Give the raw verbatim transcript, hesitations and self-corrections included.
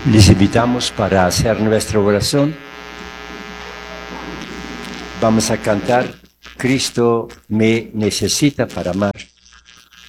Les invitamos para hacer nuestra oración. Vamos a cantar Cristo me necesita para amar.